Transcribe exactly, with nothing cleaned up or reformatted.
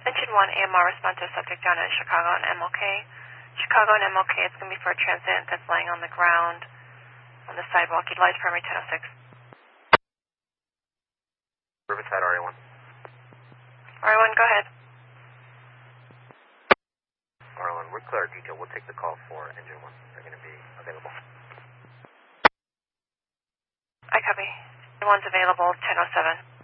Engine one, A M R responsive subject down in Chicago and M L K. Chicago and M L K, it's going to be for a transit that's laying on the ground on the sidewalk. Utilize primary ten oh six. Riverside R A one. R A one, go ahead. R A one, we're clear detail. We'll take the call for engine one. They're going to be available. I copy. Engine one's available, ten oh seven.